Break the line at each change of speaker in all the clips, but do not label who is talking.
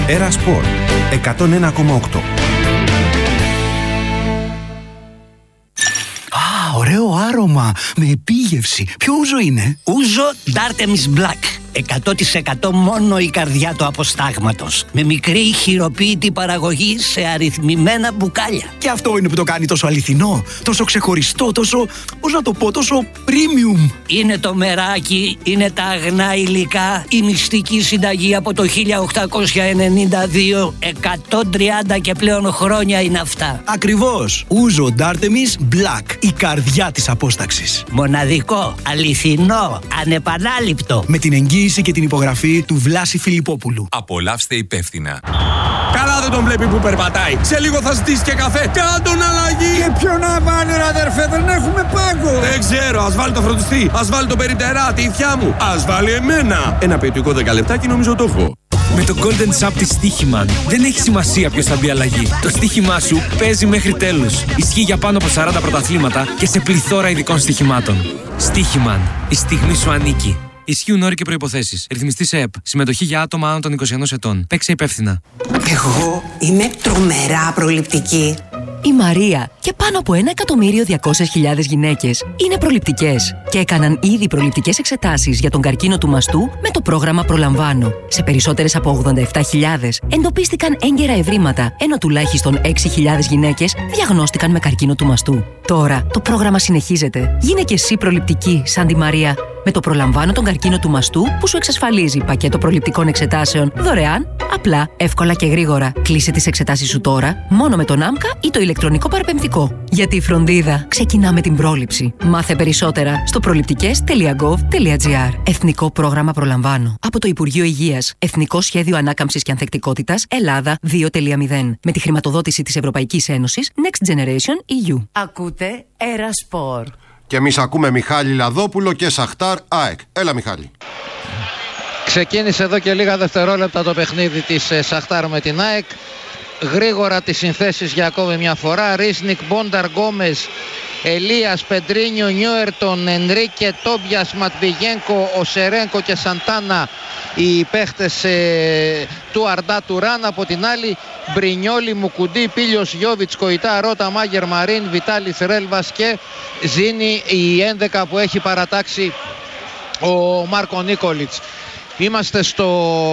Έρα Σπορ 101,8.
Ωραίο άρωμα, με επίγευση. Ποιο ούζο είναι?
Ούζο Dartemis Black. 100% μόνο η καρδιά του αποστάγματος. Με μικρή χειροποίητη παραγωγή σε αριθμημένα μπουκάλια.
Και αυτό είναι που το κάνει τόσο αληθινό, τόσο ξεχωριστό, τόσο, πώς να το πω, τόσο premium.
Είναι το μεράκι, είναι τα αγνά υλικά, η μυστική συνταγή από το 1892. 130 και πλέον χρόνια είναι αυτά.
Ακριβώς. Ούζο Dartemis Black, η καρδιά της απόσταξης.
Μοναδικό, αληθινό, ανεπανάληπτο.
Με την εγγύηση και την υπογραφή του Βλάση Φιλιππόπουλου.
Απολαύστε υπεύθυνα.
Καλά δεν τον βλέπει που περπατάει. Σε λίγο θα ζητήσει και καφέ. Κάντον αλλαγή.
Και ποιο να βάλει ρε αδερφέ, δεν έχουμε πάγκο.
Δεν ξέρω, ας βάλει το φροντιστή. Ας βάλει το περιπτερά, τη ηθιά μου. Ας βάλει εμένα. Ένα ποιητικό 10 λεπτάκι νομίζω το έχω.
Με το Golden Sub της Στοίχημαν δεν έχει σημασία ποιος θα μπει αλλαγή. Το στοίχημά σου παίζει μέχρι τέλους. Ισχύει για πάνω από 40 πρωταθλήματα και σε πληθώρα ειδικών στοιχημάτων. Στοίχημαν. Η στιγμή σου ανήκει. Ισχύουν όροι και προϋποθέσεις. Ρυθμιστής ΕΕΠ. Συμμετοχή για άτομα άνω των 21 ετών. Παίξε υπεύθυνα.
Εγώ είμαι τρομερά προληπτική.
Η Μαρία και πάνω από 1.200.000 γυναίκες είναι προληπτικές και έκαναν ήδη προληπτικές εξετάσεις για τον καρκίνο του μαστού με το πρόγραμμα Προλαμβάνω. Σε περισσότερες από 87.000 εντοπίστηκαν έγκαιρα ευρήματα, ενώ τουλάχιστον 6.000 γυναίκες διαγνώστηκαν με καρκίνο του μαστού. Τώρα το πρόγραμμα συνεχίζεται. Γίνε και εσύ προληπτική σαν τη Μαρία. Με το Προλαμβάνω τον καρκίνο του μαστού που σου εξασφαλίζει πακέτο προληπτικών εξετάσεων δωρεάν, απλά, εύκολα και γρήγορα. Κλείσε τις εξετάσεις σου τώρα μόνο με τον ΆΜΚΑ ή το ηλεκτρονικό παραπεμφτικό. Γιατί η φροντίδα ξεκινά με την πρόληψη. Μάθε περισσότερα στο προληπτικές.gov.gr. Εθνικό πρόγραμμα Προλαμβάνω. Από το Υπουργείο Υγείας. Εθνικό Σχέδιο Ανάκαμψης και Ανθεκτικότητας Ελλάδα 2.0. Με τη χρηματοδότηση της Ευρωπαϊκής Ένωσης Next Generation EU.
Ακούτε Έρα Σπορ.
Και εμείς ακούμε Μιχάλη Λαδόπουλο και Σαχτάρ ΑΕΚ. Έλα Μιχάλη.
Ξεκίνησε εδώ και λίγα δευτερόλεπτα το παιχνίδι της Σαχτάρ με την ΑΕΚ. Γρήγορα τις συνθέσεις για ακόμη μια φορά. Ρίσνικ, Μπόνταρ, Γκόμες, Ελίας, Πεντρίνιο, Νιούερτον, Ενρίκε, Τόμπιας, Ματβιγένκο, Οσερένκο και Σαντάνα, οι παίχτες του Αρντά Τουράν. Από την άλλη Μπρινιόλι, Μουκουντή, Πίλιος, Γιώβιτς, Κοϊτά, Ρότα, Μάγερ, Μαρίν, Βιτάλης, Ρέλβας και Ζήνη, η 11 που έχει παρατάξει ο Μάρκο Νίκολιτς. Είμαστε στο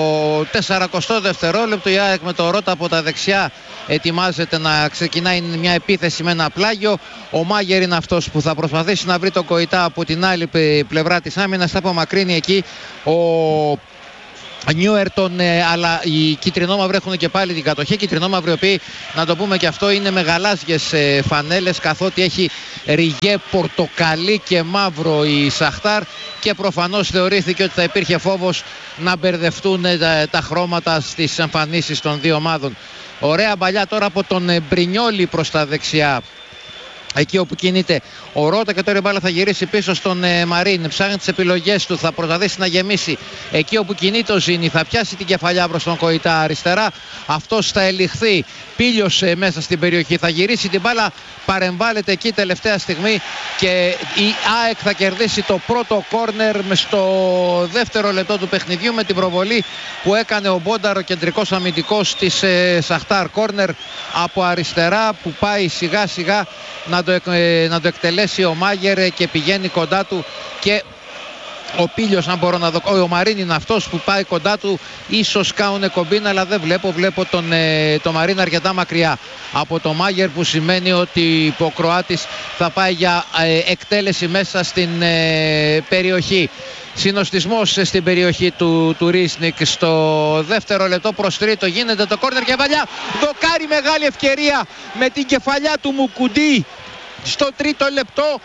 40ο δευτερόλεπτο. Η ΑΕΚ με το Ρότα από τα δεξιά ετοιμάζεται να ξεκινάει μια επίθεση με ένα πλάγιο. Ο Μάγερ είναι αυτός που θα προσπαθήσει να βρει τον Κοϊτά από την άλλη πλευρά της άμυνας. Θα απομακρύνει εκεί ο Νιούερτον, αλλά οι κυτρινόμαυροι έχουν και πάλι την κατοχή. Κυτρινόμαυροι, οι οποίοι, να το πούμε και αυτό, είναι με γαλάζιες φανέλες, καθότι έχει ριγέ πορτοκαλί και μαύρο η Σαχτάρ, και προφανώς θεωρήθηκε ότι θα υπήρχε φόβος να μπερδευτούν τα χρώματα στις εμφανίσεις των δύο ομάδων. Ωραία μπαλιά τώρα από τον Μπρινιόλι προς τα δεξιά, εκεί όπου κινείται ο Ρότα, και τώρα η μπάλα θα γυρίσει πίσω στον Μαρίν. Ψάχνει τις επιλογές του, θα προσπαθήσει να γεμίσει εκεί όπου κινείται ο Ζήνη. Θα πιάσει την κεφαλιά προς τον Κοϊτά αριστερά. Αυτός θα ελιχθεί. Πίλιος μέσα στην περιοχή. Θα γυρίσει την μπάλα, παρεμβάλλεται εκεί τελευταία στιγμή και η ΑΕΚ θα κερδίσει το πρώτο κόρνερ στο δεύτερο λεπτό του παιχνιδιού με την προβολή που έκανε ο Μπόνταρ, ο κεντρικός αμυντικός της Σαχτάρ. Κόρνερ από αριστερά που πάει σιγά σιγά να το εκτελέσει ο Μάγερ και πηγαίνει κοντά του, και ο Πίλιος, αν μπορώ να δω, ο Μαρίν είναι αυτός που πάει κοντά του, ίσως κάουνε κομπίνα, αλλά δεν βλέπω το Μαρίν αρκετά μακριά από το Μάγερ, που σημαίνει ότι ο Κροάτης θα πάει για εκτέλεση μέσα στην περιοχή. Συνοστισμός στην περιοχή του Ρίσνικ στο δεύτερο λεπτό προς τρίτο. Γίνεται το κόρνερ και βαλιά. Δοκάρι, μεγάλη ευκαιρία με την κεφαλιά του Μουκουντή στο τρίτο λεπτό.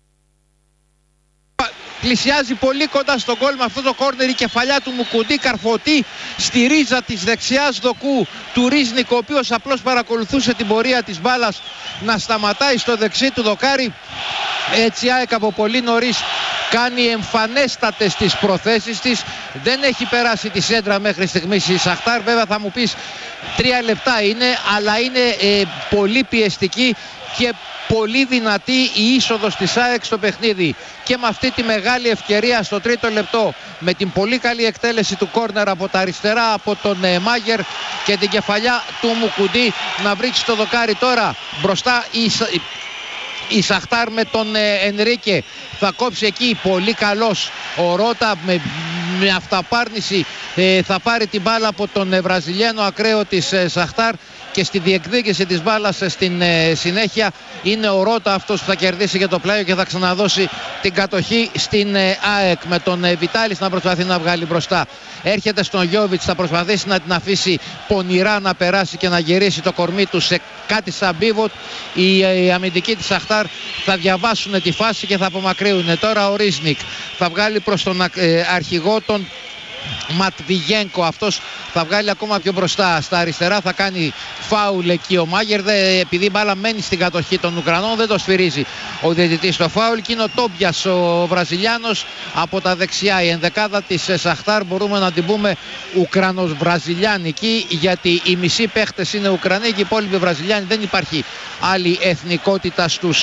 Πλησιάζει πολύ κοντά στον γκολ με αυτό το κόρνερ η κεφαλιά του Μουκουντή, καρφωτή στη ρίζα της δεξιάς δοκού του Ρίσνικ, ο οποίος απλώς παρακολουθούσε την πορεία της μπάλας να σταματάει στο δεξί του δοκάρι. Έτσι η ΑΕΚ από πολύ νωρίς κάνει εμφανέστατες τις προθέσεις της. Δεν έχει περάσει τη σέντρα μέχρι στιγμής η Σαχτάρ. Βέβαια θα μου πεις 3 λεπτά είναι, αλλά είναι πολύ πιεστική και πολύ δυνατή η είσοδος της ΑΕΚ στο παιχνίδι, και με αυτή τη μεγάλη ευκαιρία στο τρίτο λεπτό, με την πολύ καλή εκτέλεση του κόρνερ από τα αριστερά από τον Μάγερ και την κεφαλιά του Μουκουντή να βρίσκει το δοκάρι. Τώρα μπροστά η Σαχτάρ με τον Ενρίκε, θα κόψει εκεί, πολύ καλός ο Ρώτα με αυταπάρνηση, θα πάρει την μπάλα από τον Βραζιλιάνο ακραίο της Σαχτάρ, και στη διεκδίκηση της μπάλας στην συνέχεια είναι ο Ρώτα αυτός που θα κερδίσει για το πλάιο και θα ξαναδώσει την κατοχή στην ΑΕΚ, με τον Βιτάλης να προσπαθεί να βγάλει μπροστά. Έρχεται στον Γιόβιτς, θα προσπαθήσει να την αφήσει πονηρά να περάσει και να γυρίσει το κορμί του σε κάτι σαν πίβοτ. Οι αμυντικοί της Σαχτάρ θα διαβάσουν τη φάση και θα απομακρύουν. Τώρα ο Ρίσνικ θα βγάλει προς τον αρχηγό τον Ματβιγένκο, αυτός θα βγάλει ακόμα πιο μπροστά. Στα αριστερά θα κάνει φάουλ εκεί ο Μάγερ, επειδή η μπάλα μένει στην κατοχή των Ουκρανών, δεν το σφυρίζει ο διαιτητής το φάουλ, και είναι ο Τόμπιας ο Βραζιλιάνος από τα δεξιά. Η ενδεκάδα της Σαχτάρ μπορούμε να την πούμε Ουκρανος-Βραζιλιάνικη, γιατί οι μισοί παίχτες είναι Ουκρανοί και οι υπόλοιποι Βραζιλιάνοι. Δεν υπάρχει άλλη εθνικότητα στους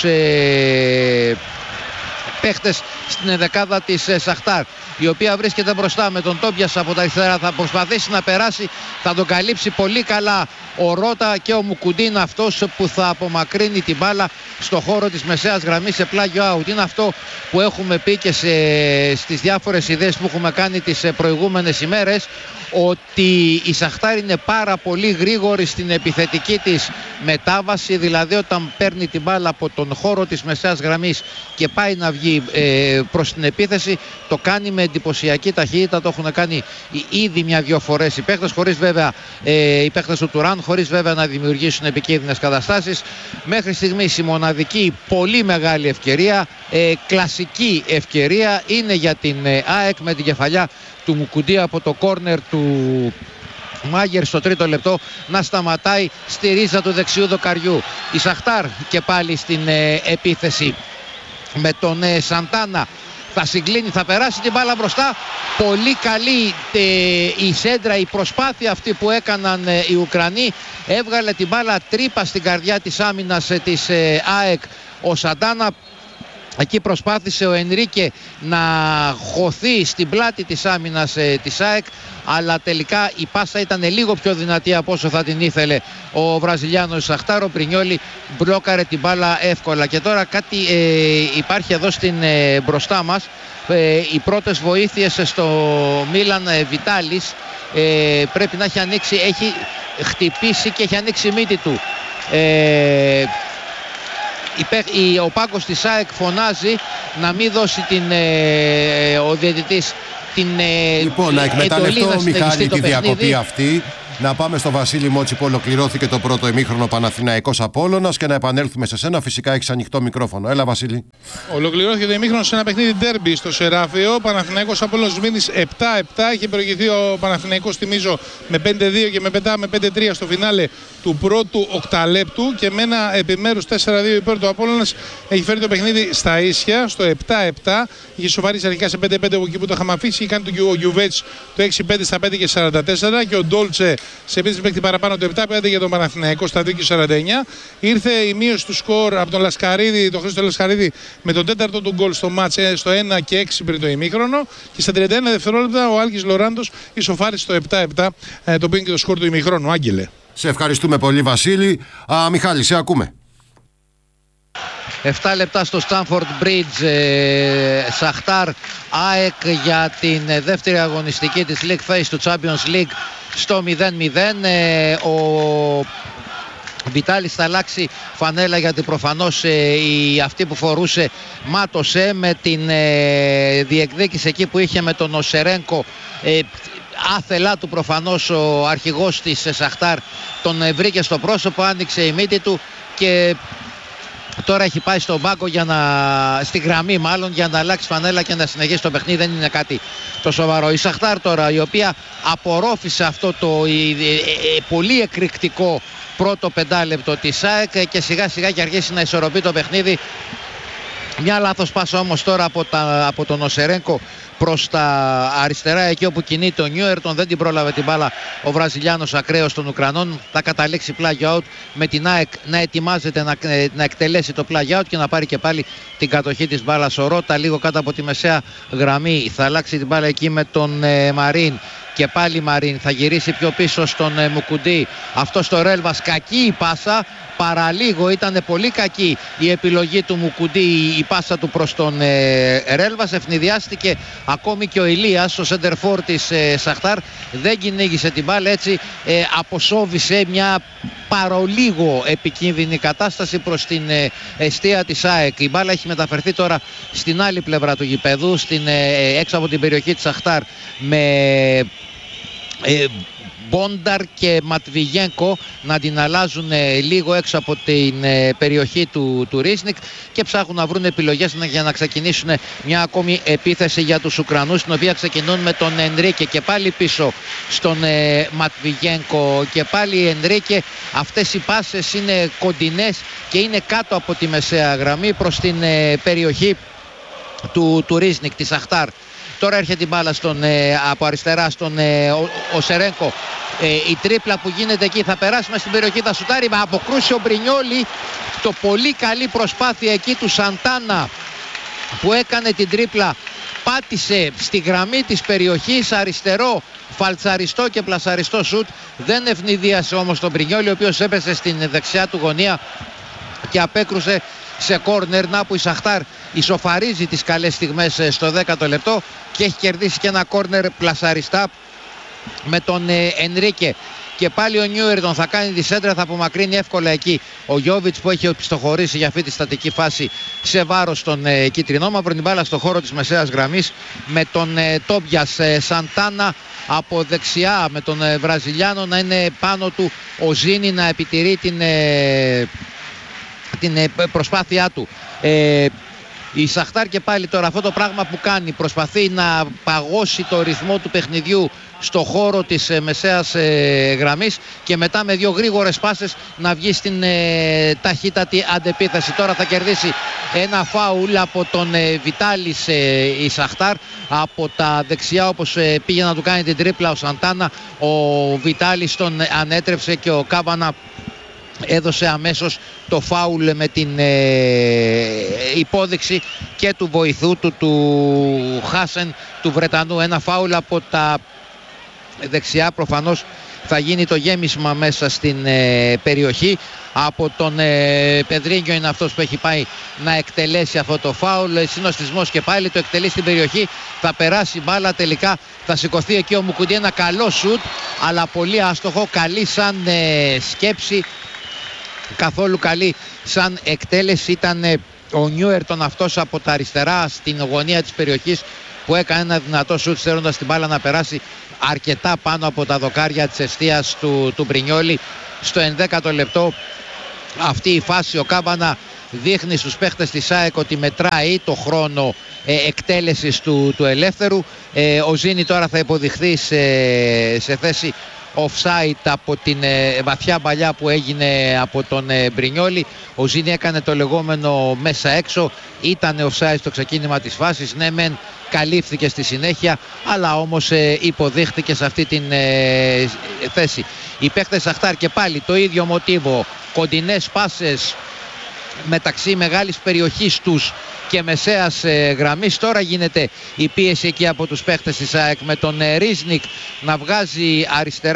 παίχτες στην ενδεκάδα της Σαχτάρ, η οποία βρίσκεται μπροστά με τον Τόμπιας από τα αριστερά. Θα προσπαθήσει να περάσει, θα τον καλύψει πολύ καλά ο Ρώτα, και ο Μουκουντίν αυτός που θα απομακρύνει την μπάλα στο χώρο της μεσαίας γραμμής σε πλάγιο out. Είναι αυτό που έχουμε πει και στις διάφορες ιδέες που έχουμε κάνει τις προηγούμενες ημέρες, ότι η Σαχτάρ είναι πάρα πολύ γρήγορη στην επιθετική της μετάβαση, δηλαδή όταν παίρνει την μπάλα από τον χώρο της μεσαίας γραμμής και πάει να βγει προς την επίθεση, το κάνει με εντυπωσιακή ταχύτητα. Το έχουν κάνει ήδη μια-δυο φορές οι παίχτες, χωρίς βέβαια οι παίχτες του Τουράν, χωρίς βέβαια να δημιουργήσουν επικίνδυνες καταστάσεις. Μέχρι στιγμής η μοναδική πολύ μεγάλη ευκαιρία, κλασική ευκαιρία, είναι για την ΑΕΚ με την κεφαλιά του Μουκουντή από το κόρνερ του Μάγερ στο τρίτο λεπτό να σταματάει στη ρίζα του δεξιού δοκαριού. Η Σαχτάρ και πάλι στην επίθεση με τον Σαντάνα, θα συγκλίνει, θα περάσει την μπάλα μπροστά. Πολύ καλή η σέντρα, η προσπάθεια αυτή που έκαναν οι Ουκρανοί. Έβγαλε την μπάλα τρύπα στην καρδιά της άμυνας της ΑΕΚ ο Σαντάνα. Εκεί προσπάθησε ο Ενρίκε να χωθεί στην πλάτη της άμυνας της ΑΕΚ, αλλά τελικά η πάσα ήταν λίγο πιο δυνατή από όσο θα την ήθελε ο Βραζιλιάνος Σαχτάρ. Ο Πρινιόλι μπλόκαρε την μπάλα εύκολα. Και τώρα κάτι υπάρχει εδώ μπροστά μας. Οι πρώτες βοήθειες στο Μίλαν Βιτάλης, πρέπει να έχει ανοίξει, έχει χτυπήσει και έχει ανοίξει η μύτη του. Ο πάγκος της ΑΕΚ φωνάζει να μην δώσει ο διαιτητής την
λοιπόν, να εκμεταλλευτώ, Μιχάλη, τη διακοπή αυτή. Να πάμε στο Βασίλη Μότσι που ολοκληρώθηκε το πρώτο ημίχρονο Παναθηναϊκός Απόλλωνας, και να επανέλθουμε σε σένα. Φυσικά έχεις ανοιχτό μικρόφωνο. Έλα, Βασίλη.
Ολοκληρώθηκε το ημίχρονο σε ένα παιχνίδι ντέρμπι στο Σεράφειο. Παναθηναϊκός Απόλλωνας μήνης 7-7. Είχε προηγηθεί ο Παναθηναϊκός, θυμίζω, με 5-2 και μετά με 5-3 στο φινάλε του πρώτου οκταλέπτου, και με ένα επιμέρους 4-2 υπέρ του Απόλλωνας έχει φέρει το παιχνίδι στα ίσια, στο 7-7. Είχε σοβαρήσει αρχικά σε 5-5 από εκεί που το είχαμε αφήσει. Είχε κάνει ο Γιουβέτς το 6-5 στα 5 και 44, και ο Ντόλτσε σε επίθεση μέχρι παραπάνω το 7-5 για τον Παναθηναϊκό στα 2 και 49. Ήρθε η μείωση του σκορ από τον Λασκαρίδη, τον Χρήστο Λασκαρίδη, με τον τέταρτο του γκολ στο μάτς στο 1 και 6 πριν το ημίχρονο, και στα 31 δευτερόλεπτα ο Άλκης Λοράντος ισοφάρισε στο 7-7, το οποίο είναι και το σκορ του ημίχρονου. Άγγελε.
Σε ευχαριστούμε πολύ, Βασίλη. Μιχάλη, σε ακούμε.
7 λεπτά στο Stamford Bridge. Σαχτάρ ΑΕΚ για την δεύτερη αγωνιστική της League Phase του Champions League στο 0-0. Ο Βιτάλης θα αλλάξει φανέλα, γιατί προφανώς αυτή που φορούσε μάτωσε με την διεκδίκηση εκεί που είχε με τον Οσερένκο. Άθελά του προφανώς ο αρχηγός της Σαχτάρ τον βρήκε στο πρόσωπο, άνοιξε η μύτη του και τώρα έχει πάει στον πάγκο, στη γραμμή μάλλον, για να αλλάξει φανέλα και να συνεχίσει το παιχνίδι. Δεν είναι κάτι το σοβαρό. Η Σαχτάρ τώρα, η οποία απορρόφησε αυτό το πολύ εκρηκτικό πρώτο πεντάλεπτο της ΑΕΚ και σιγά σιγά και αρχίσει να ισορροπεί το παιχνίδι Μια λάθος πάσα όμως τώρα από τον Οσερένκο προς τα αριστερά, εκεί όπου κινείται ο Νιούερτον. Δεν την πρόλαβε την μπάλα ο Βραζιλιάνος ακραίος των Ουκρανών. Θα καταλήξει πλάγιο out με την ΑΕΚ να ετοιμάζεται να εκτελέσει το πλάγιο out και να πάρει και πάλι την κατοχή της μπάλας. Ο Ρώτα λίγο κάτω από τη μεσαία γραμμή θα αλλάξει την μπάλα εκεί με τον Μαρίν. Και πάλι Μαρίν θα γυρίσει πιο πίσω στον Μουκουντή. Αυτό στο Ρέλβας, κακή η πάσα. Παραλίγο ήταν πολύ κακή η επιλογή του Μουκουντή, η πάσα του προς τον Ρέλβας. Ευνηδιάστηκε ακόμη και ο Ηλίας, ο σεντερφόρ της Σαχτάρ. Δεν κυνήγησε την μπάλα, έτσι αποσόβησε μια παρολίγο επικίνδυνη κατάσταση προς την εστία της ΑΕΚ. Η μπάλα έχει μεταφερθεί τώρα στην άλλη πλευρά του γηπέδου, έξω από την περιοχή της Σαχτάρ, με Μπόνταρ και Ματβιγένκο να την αλλάζουν λίγο έξω από την περιοχή του Ρίσνικ και ψάχνουν να βρουν επιλογές για να ξεκινήσουν μια ακόμη επίθεση για τους Ουκρανούς, την οποία ξεκινούν με τον Ενρίκε και πάλι πίσω στον Ματβιγένκο και πάλι Ενρίκε. Αυτές οι πάσες είναι κοντινές και είναι κάτω από τη μεσαία γραμμή προς την περιοχή του Ρίσνικ, της Σαχτάρ. Τώρα έρχεται η μπάλα από αριστερά στον Οσερένκο. Η τρίπλα που γίνεται εκεί θα περάσει μέσα στην περιοχή, θα σουτάρει, με αποκρούσει ο Μπρινιόλι. Το πολύ καλή προσπάθεια εκεί του Σαντάνα που έκανε την τρίπλα, πάτησε στη γραμμή της περιοχής, αριστερό, φαλτσαριστό και πλασαριστό σουτ. Δεν ευνηδίασε όμως τον Μπρινιόλι, ο οποίος έπεσε στην δεξιά του γωνία και απέκρουσε σε κόρνερ. Να που η Σαχτάρ ισοφαρίζει τις καλές στιγμές στο 10ο λεπτό και έχει κερδίσει και ένα κόρνερ πλασαριστά με τον Ενρίκε. Και πάλι ο Νιούερτον θα κάνει τη σέντρα, θα απομακρύνει εύκολα εκεί ο Γιόβιτς που έχει πιστοχωρήσει για αυτή τη στατική φάση σε βάρος των κίτρινόμαυρων. Την μπάλα στο χώρο της μεσαίας γραμμής με τον Τόμπιας. Σαντάνα από δεξιά με τον Βραζιλιάνο, να είναι πάνω του ο Ζίνη να επιτηρεί την προσπάθειά του. Η Σαχτάρ και πάλι τώρα αυτό το πράγμα που κάνει, προσπαθεί να παγώσει το ρυθμό του παιχνιδιού στο χώρο της μεσαίας γραμμής και μετά με δύο γρήγορες πάσες να βγει στην ταχύτατη αντεπίθεση. Τώρα θα κερδίσει ένα φάουλ από τον Βιτάλης η Σαχτάρ από τα δεξιά, όπως πήγε να του κάνει την τρίπλα ο Σαντάνα. Ο Βιτάλης τον ανέτρεψε και ο Κάβανα έδωσε αμέσως το φάουλ με την υπόδειξη και του βοηθού του Χάσεν, του Βρετανού. Ένα φάουλ από τα δεξιά, προφανώς θα γίνει το γέμισμα μέσα στην περιοχή. Από τον Πεδρίνιο είναι αυτός που έχει πάει να εκτελέσει αυτό το φάουλ. Συνοστισμός και πάλι το εκτελεί στην περιοχή. Θα περάσει μπάλα, τελικά θα σηκωθεί εκεί ο Μουκουντή. Ένα καλό σουτ, αλλά πολύ άστοχο. Καλή σαν σκέψη, καθόλου καλή σαν εκτέλεση ήταν ο Νιούερτον αυτός από τα αριστερά στην γωνία της περιοχής, που έκανε ένα δυνατό σουτ στέλνοντας την μπάλα να περάσει αρκετά πάνω από τα δοκάρια της εστίας του Μπρινιόλι. Στο 11ο λεπτό αυτή η φάση ο Κάμπανα δείχνει στους παίχτες της ΑΕΚ ότι μετράει το χρόνο εκτέλεσης του ελεύθερου. Ο Ζίνη τώρα θα υποδειχθεί σε θέση offside από την βαθιά παλιά που έγινε από τον Μπρινιόλι. Ο Ζίνη έκανε το λεγόμενο μέσα έξω, ήταν offside στο ξεκίνημα της φάσης. Ναι μεν καλύφθηκε στη συνέχεια, αλλά όμως υποδείχθηκε σε αυτή την θέση. Οι παίκτες Σαχτάρ και πάλι το ίδιο μοτίβο, κοντινές πάσες μεταξύ μεγάλης περιοχής τους και μεσαίας γραμμής. Τώρα γίνεται η πίεση εκεί από τους παίχτες της ΑΕΚ με τον Ρίσνικ να βγάζει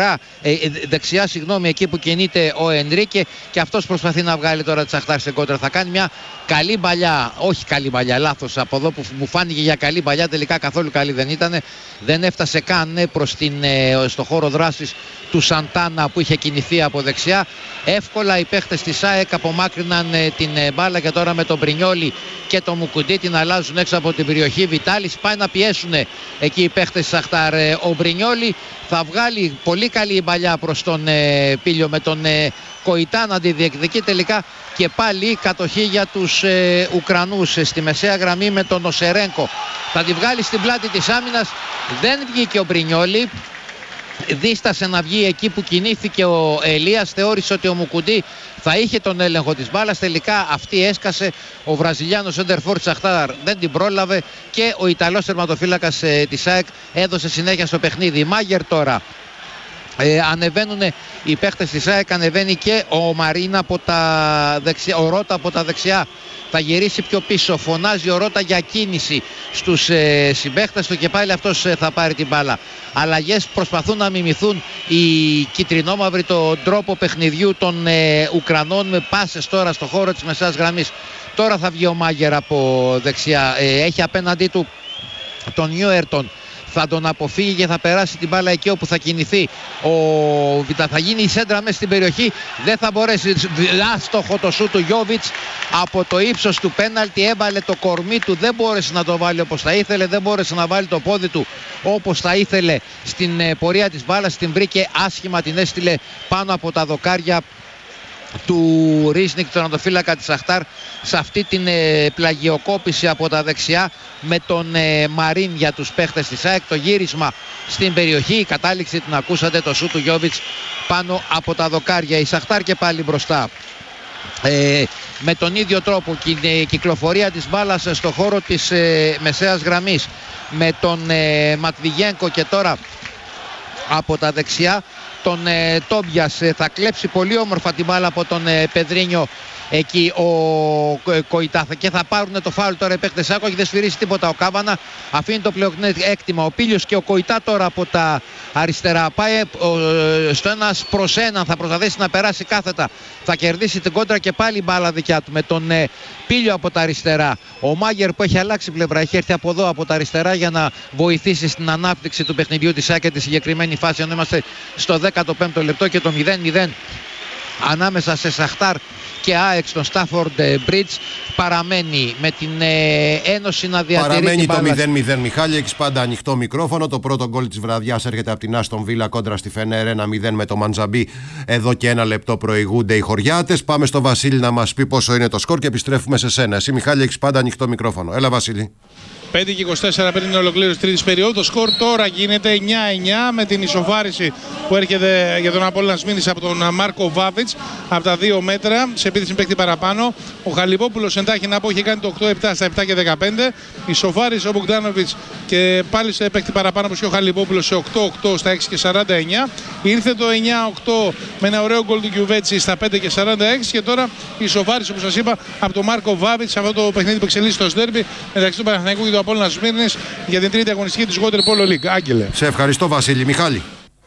δεξιά εκεί που κινείται ο Ενρίκε, και αυτός προσπαθεί να βγάλει τώρα τη Σαχτάρ σε κόντρα. Θα κάνει μια καλή μπαλιά, όχι καλή μπαλιά, λάθος, από εδώ που μου φάνηκε για καλή μπαλιά, τελικά καθόλου καλή δεν ήταν. Δεν έφτασε καν προς στο χώρο δράσης του Σαντάνα που είχε κινηθεί από δεξιά. Εύκολα οι παίχτες της ΑΕΚ απομάκρυναν την μπάλα και τώρα με τον Μπρινιόλι και τον Μουκουντή την αλλάζουν έξω από την περιοχή. Βιτάλης πάει να πιέσουν εκεί οι παίχτες της Σαχτάρ. Ο Μπρινιόλι θα βγάλει πολύ καλή μπαλιά προς τον Πίλιο με τον Κοϊτά να τη διεκδικεί, τελικά και πάλι κατοχή για τους Ουκρανούς στη μεσαία γραμμή με τον Οσερένκο. Θα τη βγάλει στην πλάτη της άμυνας, δεν βγήκε ο Μπρινιόλι. δίστασε να βγει εκεί που κινήθηκε ο Ελίας, θεώρησε ότι ο Μουκουντή θα είχε τον έλεγχο της μπάλας, τελικά αυτή έσκασε, ο Βραζιλιάνος σέντερφορ της Σαχτάρ δεν την πρόλαβε και ο Ιταλός τερματοφύλακας της ΑΕΚ έδωσε συνέχεια στο παιχνίδι. Μάγερ τώρα. Ανεβαίνουν οι παίχτες της ΑΕΚ, ανεβαίνει και ο Μαρίνα από τα δεξιά, ο Ρώτα από τα δεξιά. Θα γυρίσει πιο πίσω, φωνάζει ο Ρώτα για κίνηση στους συμπαίχτες του και πάλι αυτός θα πάρει την μπάλα. Αλλαγές προσπαθούν να μιμηθούν οι κυτρινόμαυροι τον τρόπο παιχνιδιού των Ουκρανών με πάσες τώρα στο χώρο της μεσαίας γραμμής. Τώρα θα βγει ο Μάγερ από δεξιά, έχει απέναντί του τον Νιούερτον. Θα τον αποφύγει και θα περάσει την μπάλα εκεί όπου θα κινηθεί ο Βίτα. Θα γίνει η σέντρα μέσα στην περιοχή. Δεν θα μπορέσει. Άστοχο το σούτ του Γιόβιτς από το ύψος του πέναλτι. Έβαλε το κορμί του. Δεν μπόρεσε να το βάλει όπως θα ήθελε. Δεν μπόρεσε να βάλει το πόδι του όπως θα ήθελε στην πορεία της μπάλας. Την βρήκε άσχημα. Την έστειλε πάνω από τα δοκάρια του Ρίσνικ, τον τερματοφύλακα της Σαχτάρ, σε αυτή την πλαγιοκόπηση από τα δεξιά με τον Μαρίν για τους παίχτες της ΑΕΚ. Το γύρισμα στην περιοχή, η κατάληξη την ακούσατε, το σούτ του Γιόβιτς πάνω από τα δοκάρια. Η Σαχτάρ και πάλι μπροστά. Με τον ίδιο τρόπο η κυκλοφορία της μπάλας στο χώρο της μεσαίας γραμμής με τον Ματβιγένκο και τώρα από τα δεξιά τον Τόμπιας. Θα κλέψει πολύ όμορφα την μπάλα από τον Πεδρίνιο εκεί ο Κοϊτά και θα πάρουν το φάουλ τώρα οι παίκτες ΑΕΚ. Όχι, δεν σφυρίζει τίποτα ο Κάβανα, αφήνει το πλεονέκτημα ο Πίλιος και ο Κοϊτά τώρα από τα αριστερά. Πάει στο 1-1, θα προσπαθήσει να περάσει κάθετα, θα κερδίσει την κόντρα και πάλι μπάλα δικιά του με τον Πίλιο από τα αριστερά. Ο Μάγερ που έχει αλλάξει πλευρά, έχει έρθει από εδώ από τα αριστερά για να βοηθήσει στην ανάπτυξη του παιχνιδιού της ΑΕΚ και τη συγκεκριμένη φάση, ενώ είμαστε στο 15ο λεπτό και το 0-0 ανάμεσα σε Σαχτάρ και ΑΕΚ στο Στάφορντ Μπριτζ παραμένει με την ένωση να διατηρεί.
Παραμένει το 0-0, Μιχάλη. Έχεις πάντα ανοιχτό μικρόφωνο. Το πρώτο γκολ της βραδιάς έρχεται από την Άστον Βίλα κόντρα στη Φενέρ 1-0 με το Μαντζαμπί. Εδώ και 1 λεπτό προηγούνται οι χωριάτες. Πάμε στο Βασίλη να μας πει πόσο είναι το σκορ και επιστρέφουμε σε σένα. Εσύ, Μιχάλη, έχεις πάντα ανοιχτό μικρόφωνο. Έλα, Βασίλη.
5 και 24 πριν την ολοκλήρωση της τρίτης περίοδου. Το σκορ τώρα γίνεται 9-9 με την ισοφάριση που έρχεται για τον Απόλλωνα Σμήνης από τον Μάρκο Βάβιτς από τα 2 μέτρα. Σε επίθεση παίκτη παραπάνω. Ο Χαλιπόπουλος εντάχει να πω είχε κάνει το 8-7 στα 7 και 15. Ισοφάρισε ο Μπογκδάνοβιτς και πάλι σε παίκτη παραπάνω όπως και ο Χαλιπόπουλος σε 8-8 στα 6 και 49. Ήρθε το 9-8 με ένα ωραίο γκολ του Κιουβέτσι στα 5 και 46 και τώρα ισοφάρισε όπως σας είπα από τον Μάρκο Βάβιτς σε αυτό το παιχνίδι που εξελίσσεται στο ντέρμπι μεταξύ του Παναθηναϊκού και του Απόλλωνα Σμύρνης για την τρίτη αγωνιστική της Water Polo League. Άγγελε.
Σε ευχαριστώ, Βασίλη. Μιχάλη.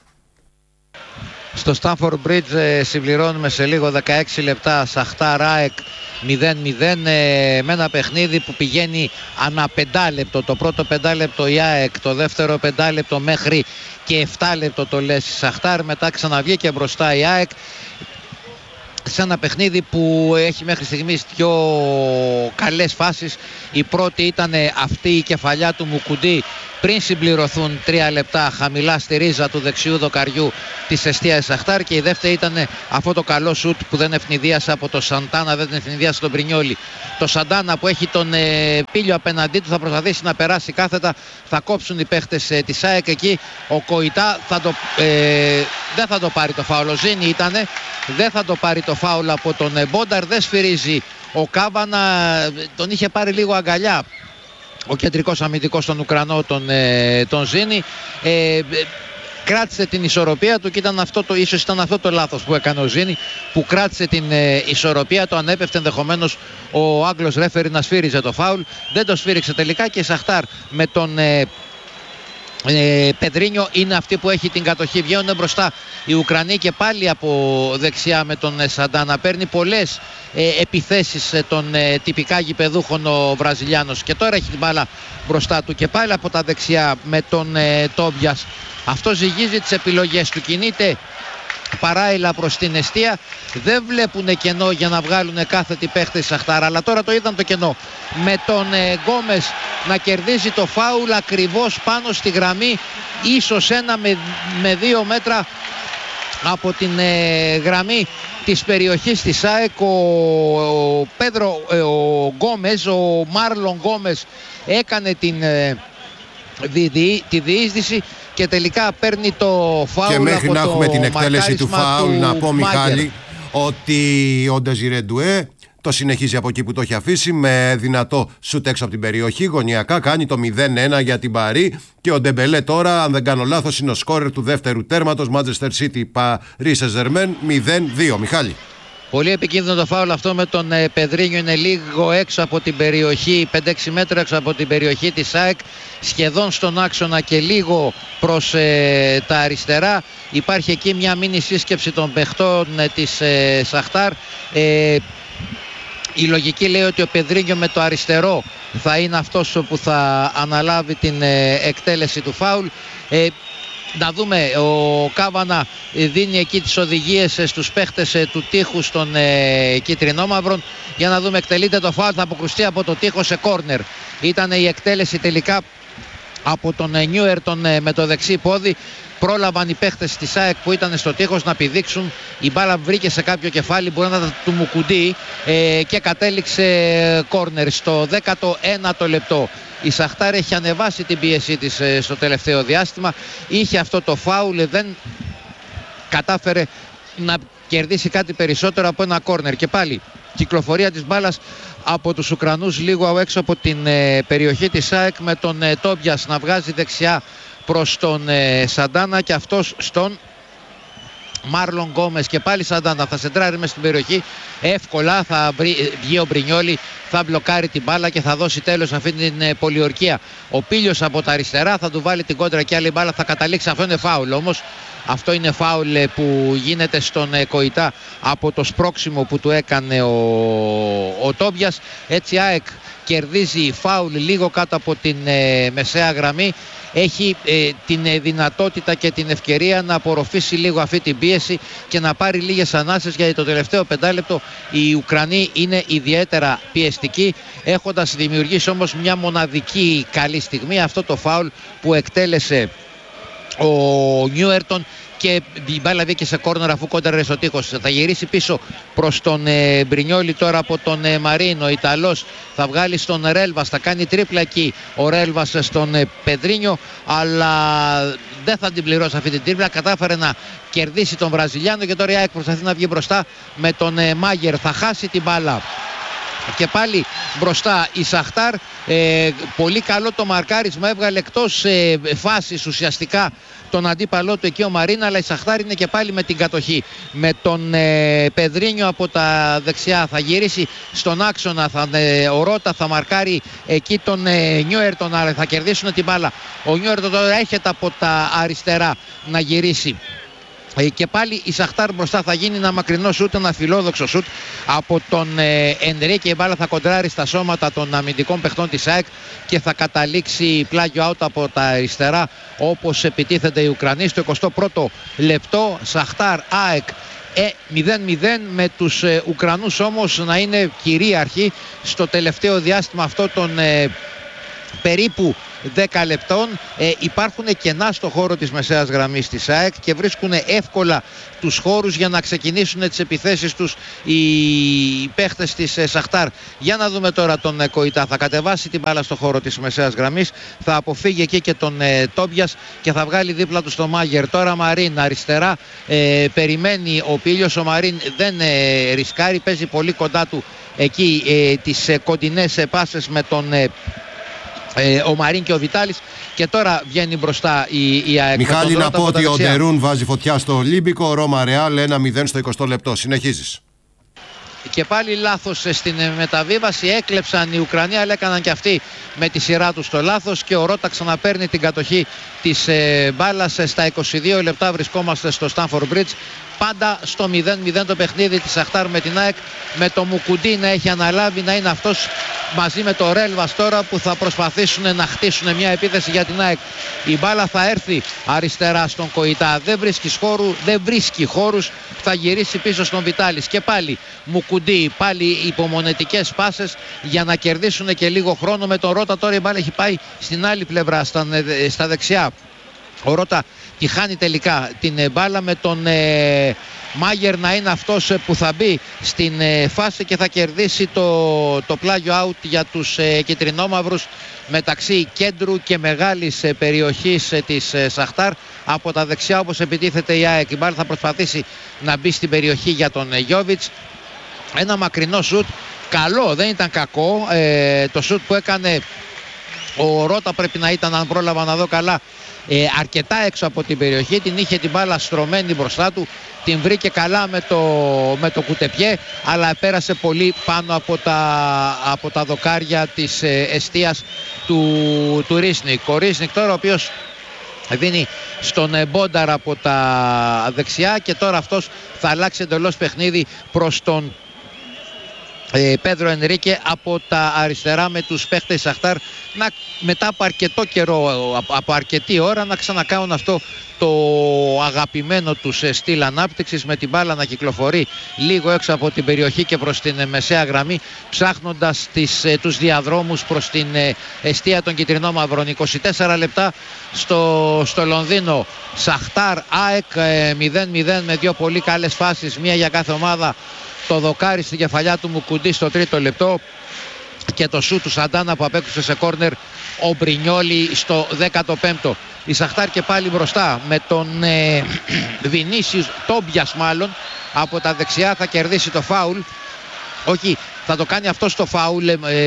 Στο Στάνφορντ Μπριτζ συμπληρώνουμε σε λίγο 16 λεπτά. Σαχτάρ ΑΕΚ 0-0 με ένα παιχνίδι που πηγαίνει ανά 5 λεπτό. Το πρώτο 5 λεπτό η ΑΕΚ, το δεύτερο 5 λεπτό μέχρι και 7 λεπτό το λες η Σαχτάρ. Μετά ξαναβγήκε μπροστά η ΑΕΚ σε ένα παιχνίδι που έχει μέχρι στιγμής 2 καλές φάσεις. Η πρώτη ήταν αυτή η κεφαλιά του Μουκουντή πριν συμπληρωθούν 3 λεπτά χαμηλά στη ρίζα του δεξιού δοκαριού της εστίας Σαχτάρ, και η δεύτερη ήταν αυτό το καλό σουτ που δεν ευνηδίασε από το Σαντάνα, δεν ευνηδίασε τον Πρινιόλι. Το Σαντάνα που έχει τον Πίλιο απέναντί του θα προσπαθήσει να περάσει κάθετα, θα κόψουν οι παίχτες της ΑΕΚ εκεί. Ο Κοϊτά δεν θα το πάρει το φάουλ, ο Ζήνη ήτανε, δεν θα το πάρει το φάουλ από τον Μπόνταρ, δεν σφυρίζει ο Κάβανα, τον είχε πάρει λίγο αγκαλιά ο κεντρικός αμυντικός των Ουκρανών, τον Ζήνη. Κράτησε την ισορροπία του και ίσως ήταν αυτό το λάθος που έκανε ο Ζήνη, που κράτησε την ισορροπία, το ανέπευτε ενδεχομένως ο Άγγλος ρέφερι να σφύριζε το φάουλ, δεν το σφύριξε τελικά και η Σαχτάρ με τον Πεδρίνιο είναι αυτή που έχει την κατοχή. Βγαίνουν μπροστά οι Ουκρανοί και πάλι από δεξιά με τον Σαντάνα. Παίρνει πολλές επιθέσεις των τυπικά γηπεδούχων ο Βραζιλιάνος και τώρα έχει την μπάλα μπροστά του και πάλι από τα δεξιά με τον Τόμπιας. Αυτό ζυγίζει τις επιλογές του, κινείται παράειλα προς την εστία, δεν βλέπουν κενό για να βγάλουν κάθετη παίχτη Σαχτάρα, αλλά τώρα το είδαν το κενό με τον Γκόμες να κερδίζει το φάουλ ακριβώς πάνω στη γραμμή, ίσως 1 με 2 μέτρα από την γραμμή της περιοχής της ΑΕΚ. Ο Γκόμες, ο Μάρλον Γκόμες έκανε τη διείσδυση, και τελικά παίρνει το φάουλ.
Και μέχρι
από
να έχουμε την εκτέλεση του φάουλ, να πω, Μιχάλη, ότι ο Ντεζιρέ Ντουέ το συνεχίζει από εκεί που το έχει αφήσει, με δυνατό σουτ έξω από την περιοχή, γωνιακά, κάνει το 0-1 για την Παρί. Και ο Ντεμπελέ τώρα, αν δεν κάνω λάθος, είναι ο σκόρερ του δεύτερου τέρματος. Manchester City Paris Saint-Germain 0-2. Μιχάλη.
Πολύ επικίνδυνο το φάουλ αυτό με τον Πεδρίνιο, είναι λίγο έξω από την περιοχή, 5-6 μέτρα έξω από την περιοχή της ΑΕΚ, σχεδόν στον άξονα και λίγο προς τα αριστερά. Υπάρχει εκεί μια μίνι σύσκεψη των παιχτών της Σαχτάρ. Η λογική λέει ότι ο Πεδρίνιο με το αριστερό θα είναι αυτός που θα αναλάβει την εκτέλεση του φάουλ. Να δούμε, ο Κάβανα δίνει εκεί τις οδηγίες στους παίχτες του τείχους των κιτρινόμαυρων. Για να δούμε, εκτελείται το φάουλ, θα αποκρουστεί από το τείχο σε κόρνερ. Ήταν η εκτέλεση τελικά από τον Νιούερτον με το δεξί πόδι. Πρόλαβαν οι παίχτες της ΑΕΚ που ήταν στο τείχος να πηδήξουν. Η μπάλα βρήκε σε κάποιο κεφάλι, μπορεί να ήταν του Μουκουντή, και κατέληξε κόρνερ στο 19ο λεπτό. Η Σαχτάρ έχει ανεβάσει την πίεσή της στο τελευταίο διάστημα. Είχε αυτό το φάουλ, δεν κατάφερε να κερδίσει κάτι περισσότερο από ένα κόρνερ. Και πάλι κυκλοφορία της μπάλας από τους Ουκρανούς λίγο έξω από την περιοχή της ΑΕΚ, με τον Τόμπιας να βγάζει δεξιά προς τον Σαντάνα και αυτός στον Μάρλον Γκόμες. Και πάλι Σαντάνα θα σεντράρει μες στην περιοχή εύκολα, θα βγει ο Μπρινιόλι, θα μπλοκάρει την μπάλα και θα δώσει τέλος σε αυτή την πολιορκία. Ο Πίλιος από τα αριστερά θα του βάλει την κόντρα και άλλη μπάλα θα καταλήξει. Αυτό είναι φάουλ όμως. Αυτό είναι φάουλ που γίνεται στον Κοϊτά από το σπρώξιμο που του έκανε ο Τόμπιας. Έτσι ΑΕΚ κερδίζει φάουλ λίγο κάτω από την μεσαία γραμμή. Έχει την δυνατότητα και την ευκαιρία να απορροφήσει λίγο αυτή την πίεση και να πάρει λίγες ανάσες, γιατί το τελευταίο πεντάλεπτο οι Ουκρανοί είναι ιδιαίτερα πιεστικοί, έχοντας δημιουργήσει όμως μια μοναδική καλή στιγμή, αυτό το φάουλ που εκτέλεσε ο Νιούερτον, και η μπάλα βγήκε σε κόρνερ αφού κόντραρε στο τείχος. Θα γυρίσει πίσω προς τον Μπρινιόλι τώρα από τον Μαρίνο. Ο Ιταλός θα βγάλει στον Ρέλβας, θα κάνει τρίπλα εκεί ο Ρέλβας στον Πεδρίνιο, αλλά δεν θα την πληρώσει αυτή την τρίπλα. Κατάφερε να κερδίσει τον Βραζιλιάνο και τώρα η ΑΕΚ προσπαθεί να βγει μπροστά με τον Μάγερ. Θα χάσει την μπάλα. Και πάλι μπροστά η Σαχτάρ. Πολύ καλό το μαρκάρισμα, έβγαλε εκτός φάσης ουσιαστικά τον αντίπαλό του εκεί ο Μαρίνα, αλλά η Σαχτάρ είναι και πάλι με την κατοχή. Με τον Πεδρίνιο από τα δεξιά θα γυρίσει στον άξονα, ο Ρώτα θα μαρκάρει εκεί τον Νιούερτον, αλλά θα κερδίσουν την μπάλα. Ο Νιούερτον τώρα έρχεται από τα αριστερά να γυρίσει. Και πάλι η Σαχτάρ μπροστά, θα γίνει ένα μακρινό σούτ, ένα φιλόδοξο σούτ από τον Ενρή, και η μπάλα θα κοντράρει στα σώματα των αμυντικών παιχτών της ΑΕΚ και θα καταλήξει πλάγιο out από τα αριστερά, όπως επιτίθενται οι Ουκρανοί. Στο 21ο λεπτό Σαχτάρ ΑΕΚ 0-0, με τους Ουκρανούς όμως να είναι κυρίαρχοι στο τελευταίο διάστημα αυτό των περίπου 10 λεπτών. Υπάρχουν κενά στο χώρο της μεσαίας γραμμής της ΑΕΚ και βρίσκουν εύκολα τους χώρους για να ξεκινήσουν τις επιθέσεις τους οι παίχτες της Σαχτάρ. Για να δούμε τώρα τον Κοϊτά. Θα κατεβάσει την μπάλα στο χώρο της μεσαίας γραμμής, θα αποφύγει εκεί και τον Τόμπιας και θα βγάλει δίπλα του στο Μάγερ. Τώρα Μαρίν αριστερά, περιμένει ο Πίλιος. Ο Μαρίν δεν ρισκάρει, παίζει πολύ κοντά του εκεί τις κοντινές πάσες με τον ο Μαρίν και ο Βιτάλης, και τώρα βγαίνει μπροστά η ΑΕΚ.
Μιχάλη, να πω ότι ο Ντερούν βάζει φωτιά στο Ολύμπικο, Ρώμα Ρεάλ 1-0 στο 20 λεπτό. Συνεχίζεις.
Και πάλι λάθος στην μεταβίβαση, έκλεψαν οι Ουκρανοί, αλλά έκαναν και αυτοί με τη σειρά τους το λάθος, και ο Ρώτα ξαναπαίρνει την κατοχή της μπάλας. Στα 22 λεπτά βρισκόμαστε στο Στάνφορντ Μπριτζ. Πάντα στο 0-0 το παιχνίδι της Σαχτάρ με την ΑΕΚ, με το Μουκουντή να έχει αναλάβει, να είναι αυτός μαζί με το Ρέλβας τώρα που θα προσπαθήσουν να χτίσουν μια επίθεση για την ΑΕΚ. Η μπάλα θα έρθει αριστερά στον Κοϊτά, δεν βρίσκει χώρους, θα γυρίσει πίσω στον Βιτάλης και πάλι Μουκουντή, πάλι υπομονετικές πάσες για να κερδίσουν και λίγο χρόνο. Με τον Ρώτα τώρα η μπάλα έχει πάει στην άλλη πλευρά, στα δεξιά. Ο Ρώτα τη χάνει τελικά την μπάλα, με τον Μάγερ να είναι αυτός που θα μπει στην φάση και θα κερδίσει το πλάγιο out για τους κιτρινόμαυρους μεταξύ κέντρου και μεγάλης περιοχής της Σαχτάρ. Από τα δεξιά, όπως επιτίθεται η ΑΕΚ, η μπάλα θα προσπαθήσει να μπει στην περιοχή για τον Γιόβιτς. Ένα μακρινό σουτ, καλό, δεν ήταν κακό, το σουτ που έκανε ο Ρώτα πρέπει να ήταν, αν πρόλαβα να δω καλά, αρκετά έξω από την περιοχή. Την είχε την μπάλα στρωμένη μπροστά του, την βρήκε καλά με το κουτεπιέ, αλλά πέρασε πολύ πάνω από τα δοκάρια της εστίας του Ρίσνικ. Ο Ρίσνικ τώρα, ο οποίος δίνει στον Μπόνταρ από τα δεξιά, και τώρα αυτός θα αλλάξει εντελώς παιχνίδι προς τον Πέδρο Ενρίκε από τα αριστερά, με τους παίχτες Σαχτάρ μετά από αρκετό καιρό, από αρκετή ώρα, να ξανακάνουν αυτό το αγαπημένο τους στυλ ανάπτυξης, με την μπάλα να κυκλοφορεί λίγο έξω από την περιοχή και προς την μεσαία γραμμή, ψάχνοντας τους διαδρόμους προς την εστία των κιτρινόμαυρων. 24 λεπτά στο Λονδίνο. Σαχτάρ ΑΕΚ 0-0 με δύο πολύ καλές φάσεις, μία για κάθε ομάδα. Το δοκάρι στην κεφαλιά του Μουκουντή στο τρίτο λεπτό και το σούτ του Σαντάνα που απέκτησε σε κόρνερ ο Μπρινιόλι στο 15ο. Η Σαχτάρ και πάλι μπροστά με τον Βινίσιους Τόμπιας, μάλλον από τα δεξιά, θα κερδίσει το φάουλ. Όχι, θα το κάνει αυτό στο φάουλ,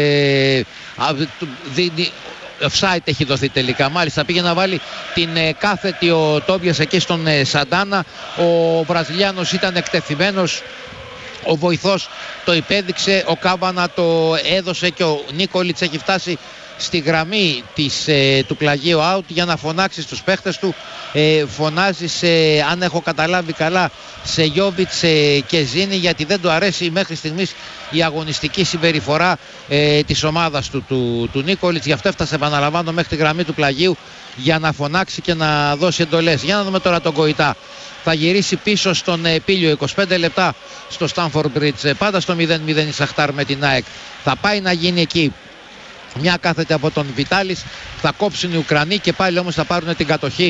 offside έχει δοθεί τελικά. Μάλιστα πήγε να βάλει την κάθετη ο Τόμπιας εκεί στον Σαντάνα. Ο Βραζιλιάνος ήταν εκτεθειμένος, ο βοηθός το υπέδειξε, ο Κάμπανα το έδωσε και ο Νίκολιτς έχει φτάσει στη γραμμή του πλαγίου out για να φωνάξει στους παίχτες του. Φωνάζει αν έχω καταλάβει καλά, σε Γιόβιτς και Ζήνη, γιατί δεν του αρέσει μέχρι στιγμής η αγωνιστική συμπεριφορά της ομάδας του Νίκολιτς. Γι' αυτό έφτασε, επαναλαμβάνω, μέχρι τη γραμμή του πλαγίου για να φωνάξει και να δώσει εντολές. Για να δούμε τώρα τον Κοϊτά. Θα γυρίσει πίσω στον Πίλιο, 25 λεπτά στο Στάνφορντ Μπριτζ, πάντα στο 0-0 η Σαχτάρ με την ΑΕΚ. Θα πάει να γίνει εκεί μια κάθετη από τον Βιτάλης, θα κόψουν οι Ουκρανοί και πάλι όμως θα πάρουν την κατοχή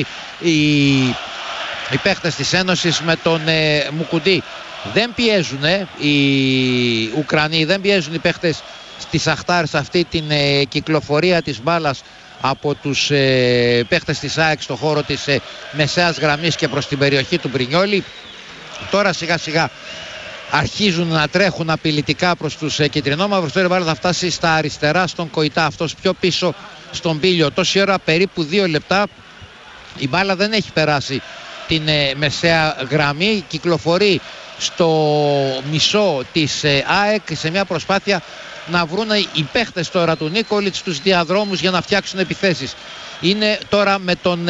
οι παίχτες της Ένωσης με τον Μουκουντή. Δεν πιέζουν οι Ουκρανοί, δεν πιέζουν οι παίχτες της Σαχτάρ σε αυτή την κυκλοφορία της μπάλας από τους παίχτες της ΑΕΚ στο χώρο της μεσαίας γραμμής και προς την περιοχή του Μπρινιόλι. Τώρα σιγά σιγά αρχίζουν να τρέχουν απειλητικά προς τους κιτρινόμαυρους. Τώρα η μπάλα θα φτάσει στα αριστερά στον Κοϊτά, αυτός πιο πίσω στον Πίλιο. Τόση ώρα, περίπου 2 λεπτά, η μπάλα δεν έχει περάσει την μεσαία γραμμή, κυκλοφορεί στο μισό της ΑΕΚ σε μια προσπάθεια να βρουν οι παίχτες τώρα του Νίκολιτς τους διαδρόμους για να φτιάξουν επιθέσεις. Είναι τώρα με τον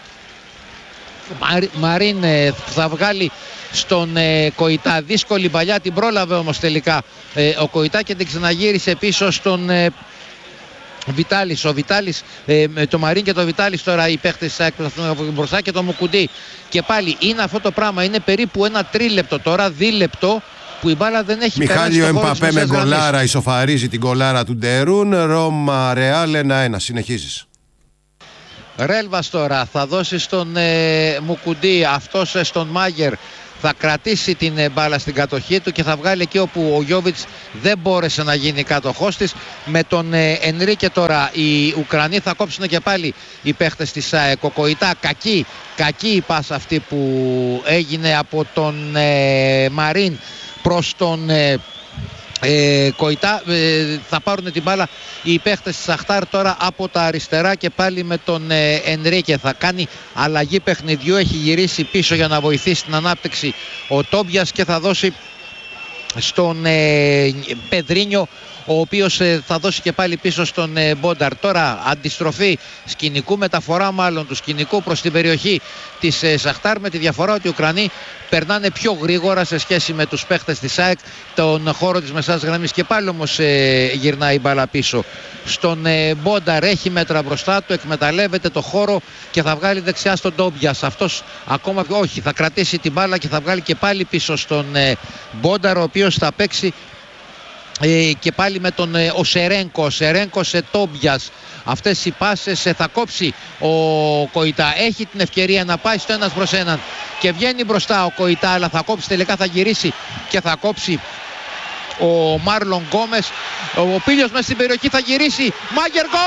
Μαρίν που θα βγάλει στον Κοϊτά. Δύσκολη παλιά, την πρόλαβε όμως τελικά ο Κοϊτά και την ξαναγύρισε πίσω στον Βιτάλης. Ο Βιτάλης, το Μαρίν και το Βιτάλης τώρα οι παίχτες της ΑΕΚ μπροστά και το Μουκουντή. Και πάλι είναι αυτό το πράγμα, είναι περίπου ένα τρίλεπτο τώρα, δίλεπτο που η μπάλα δεν έχει περάσει.
Μιχάλιο Εμπαπέ με γκολάρα ισοφαρίζει την γκολάρα του Ντερούν. Ρώμα Ρεάλ 1-1. Συνεχίζεις.
Ρέλβας τώρα θα δώσει στον Μουκουντή, αυτός στον Μάγερ. Θα κρατήσει την μπάλα στην κατοχή του και θα βγάλει εκεί όπου ο Γιόβιτς δεν μπόρεσε να γίνει κάτοχός της. Με τον Ενρίκε τώρα οι Ουκρανοί θα κόψουν και πάλι οι παίχτες της ΑΕΚ. Ο Κοϊτά, κακή η πάσα αυτή που έγινε από τον Μαρίν προς τον Κοϊτά. Θα πάρουν την μπάλα οι παίχτες της Σαχτάρ τώρα από τα αριστερά και πάλι με τον Ενρίκε. Θα κάνει αλλαγή παιχνιδιού, έχει γυρίσει πίσω για να βοηθήσει την ανάπτυξη ο Τόμπιας και θα δώσει στον Πεδρίνιο, ο οποίος θα δώσει και πάλι πίσω στον Μπόνταρ. Τώρα αντιστροφή σκηνικού, μεταφορά μάλλον του σκηνικού προς την περιοχή της Σαχτάρ, με τη διαφορά ότι οι Ουκρανοί περνάνε πιο γρήγορα σε σχέση με τους παίχτες της ΑΕΚ τον χώρο της μεσάς γραμμής. Και πάλι όμως γυρνάει η μπάλα πίσω στον Μπόνταρ, έχει μέτρα μπροστά του, εκμεταλλεύεται το χώρο και θα βγάλει δεξιά στον Τόμπιας. Αυτός ακόμα όχι, θα κρατήσει την μπάλα και θα βγάλει και πάλι πίσω στον Μπόνταρ, ο οποίος θα παίξει και πάλι με τον ο Σερένκο σε Τόμπιας. Αυτές οι πάσες θα κόψει ο Κοϊτά. Έχει την ευκαιρία να πάει στο 1-1 και βγαίνει μπροστά ο Κοϊτά, αλλά θα κόψει τελικά, θα γυρίσει και θα κόψει ο Μάρλον Γκόμες. Ο Πίλιος μέσα στην περιοχή θα γυρίσει. Μάγερ, γκολ!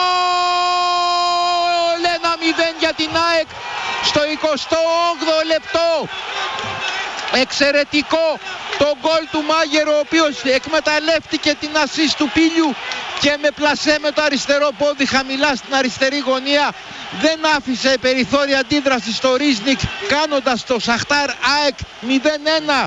1-0 για την ΑΕΚ στο 28ο λεπτό. Εξαιρετικό το γκολ του Μάγερ, ο οποίος εκμεταλλεύτηκε την ασίστ του Πίλιου και με πλασέ με το αριστερό πόδι χαμηλά στην αριστερή γωνία δεν άφησε περιθώρια αντίδραση στο Ρίζνικ, κάνοντας το Σαχτάρ ΑΕΚ 0-1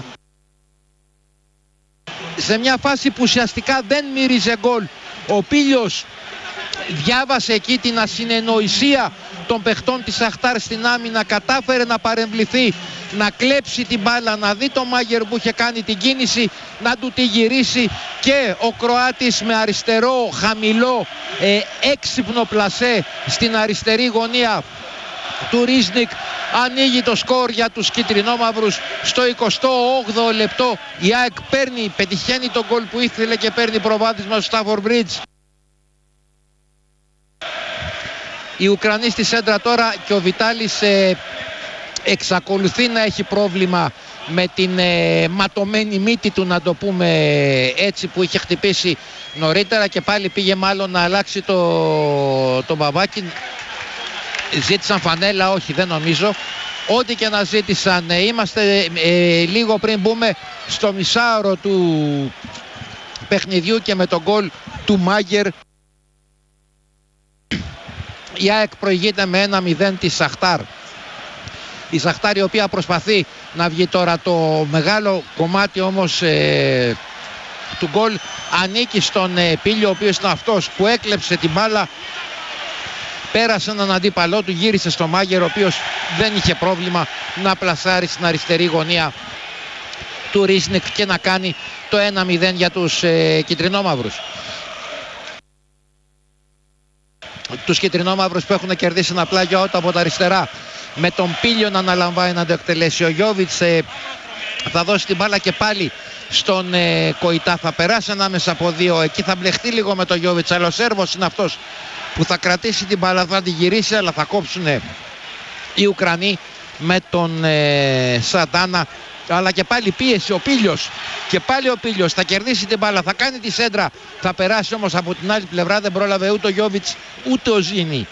σε μια φάση που ουσιαστικά δεν μύριζε γκολ. Ο Πίλιος διάβασε εκεί την ασυνεννοησία των παιχτών της Σαχτάρ στην άμυνα, κατάφερε να παρεμβληθεί, να κλέψει την μπάλα, να δει το Μάγερ που είχε κάνει την κίνηση, να του τη γυρίσει και ο Κροάτης με αριστερό χαμηλό έξυπνο πλασέ στην αριστερή γωνία του Ρίζνικ ανοίγει το σκορ για τους κιτρινόμαυρους στο 28ο λεπτό. Η ΑΕΚ πετυχαίνει τον γκολ που ήθελε και παίρνει προβάδισμα στο Στάφορντ Μπριτζ. Οι Ουκρανοί στη σέντρα τώρα και ο Βιτάλης εξακολουθεί να έχει πρόβλημα με την ματωμένη μύτη του, να το πούμε έτσι, που είχε χτυπήσει νωρίτερα και πάλι πήγε μάλλον να αλλάξει το μπαβάκι. Ζήτησαν φανέλα, όχι δεν νομίζω. Ό,τι και να ζήτησαν, είμαστε λίγο πριν μπούμε στο μισάωρο του παιχνιδιού και με τον γκολ του Μάγερ η ΑΕΚ προηγείται με 1-0 τη Σαχτάρ. Η Σαχτάρ η οποία προσπαθεί να βγει τώρα, το μεγάλο κομμάτι όμως του γκολ ανήκει στον Πίλιο, ο οποίος είναι αυτός που έκλεψε την μπάλα, πέρασε έναν αντίπαλό του, γύρισε στο Μάγερ, ο οποίος δεν είχε πρόβλημα να πλασάρει στην αριστερή γωνία του Ρίσνικ και να κάνει το 1-0 για τους κιτρινόμαυρους. Τους κιτρινόμαυρους που έχουν κερδίσει ένα πλάγιο out από τα αριστερά, με τον Πίλιο να αναλαμβάνει να το εκτελέσει. Ο Γιόβιτς θα δώσει την μπάλα και πάλι στον Κοϊτά, θα περάσει ανάμεσα από δύο, εκεί θα μπλεχτεί λίγο με τον Γιόβιτς, αλλά ο Σέρβος είναι αυτός που θα κρατήσει την μπάλα, θα την γυρίσει, αλλά θα κόψουν οι Ουκρανοί με τον Σαντάνα. Αλλά και πάλι πίεση ο Πίλιος, και πάλι ο Πίλιος θα κερδίσει την μπάλα, θα κάνει τη σέντρα, θα περάσει όμως από την άλλη πλευρά, δεν πρόλαβε ούτε ο Γιόβιτς ούτε ο Ζήνη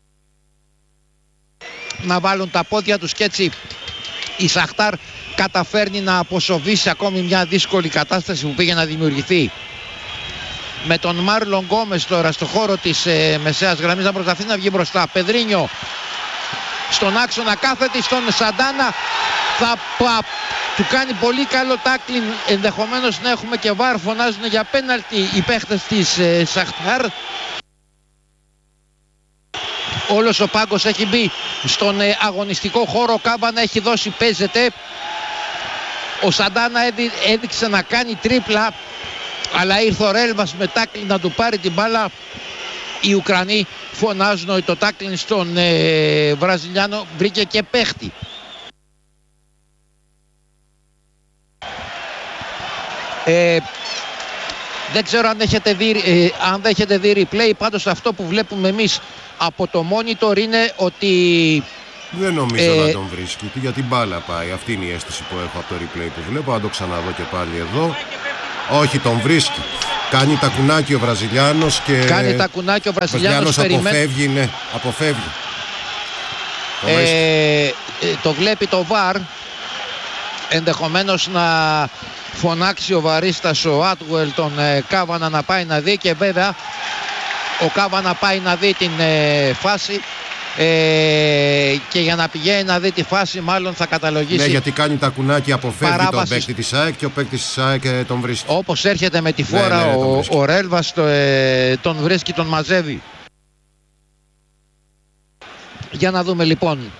να βάλουν τα πόδια τους και έτσι η Σαχτάρ καταφέρνει να αποσοβήσει ακόμη μια δύσκολη κατάσταση που πήγε να δημιουργηθεί. Με τον Μάρλον Γκόμες τώρα στο χώρο της μεσαίας γραμμής να προσπαθεί να βγει μπροστά. Πεδρίνιο στον άξονα κάθετη στον Σαντάνα, θα του κάνει πολύ καλό τάκλιν, ενδεχομένως να έχουμε και βάρ, φωνάζουν για πέναλτι οι παίχτες της Σαχτάρ. Όλος ο πάγκος έχει μπει στον αγωνιστικό χώρο, ο Κάβανα έχει δώσει, παίζεται. Ο Σαντάνα έδειξε να κάνει τρίπλα, αλλά ήρθε ο Ρέλβας με τάκλιν να του πάρει την μπάλα. Οι Ουκρανοί φωνάζουν ότι το τάκλιν στον Βραζιλιάνο βρήκε και παίχτη. Δεν ξέρω αν έχετε δει replay, πάντως αυτό που βλέπουμε εμείς από το monitor είναι ότι
δεν νομίζω να τον βρίσκει, για την μπάλα πάει. Αυτή είναι η αίσθηση που έχω από το replay που βλέπω. Αν το ξαναδώ και πάλι εδώ, όχι, τον βρίσκει. Κάνει τα κουνάκι ο Βραζιλιάνος και
κάνει τα κουνάκι ο Βραζιλιάνος,
αποφεύγει, ναι, αποφεύγει.
Το βλέπει το VAR, ενδεχομένως να φωνάξει ο βαρίστας ο Άτουελ τον Κάβανα να πάει να δει, και βέβαια ο Κάβανα πάει να δει την φάση και για να πηγαίνει να δει τη φάση μάλλον θα καταλογίσει.
Ναι, γιατί κάνει τα κουνάκια, αποφεύγει τον παίκτη της ΑΕΚ και ο παίκτης της ΑΕΚ τον βρίσκει.
Όπως έρχεται με τη φόρα, ναι, ο Ρέλβας τον βρίσκει, τον μαζεύει. Για να δούμε λοιπόν.